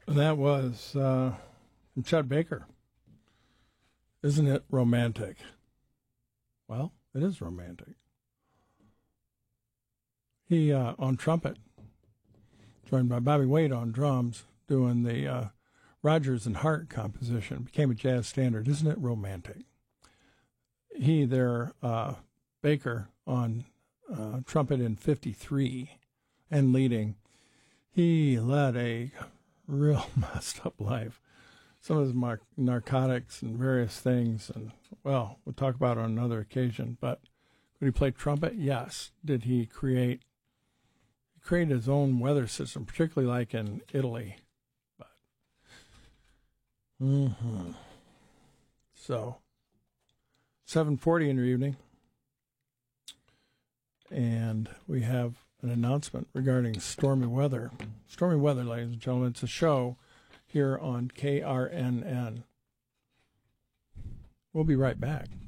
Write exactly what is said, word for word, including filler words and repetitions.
That was uh, from Chet Baker. Isn't it romantic? Well, it is romantic. He, uh, on trumpet, joined by Bobby Wade on drums, doing the uh, Rodgers and Hart composition, became a jazz standard. Isn't it romantic? He there, uh, Baker, on uh, trumpet in fifty-three and leading. He led a real messed up life. Some of his mar- narcotics and various things, and, well, we'll talk about it on another occasion, but could he play trumpet? Yes. Did he create, he created his own weather system, particularly like in Italy. But, mm-hmm. So, seven forty in your evening, and we have an announcement regarding stormy weather. Stormy weather, ladies and gentlemen. It's a show here on K R N N. We'll be right back.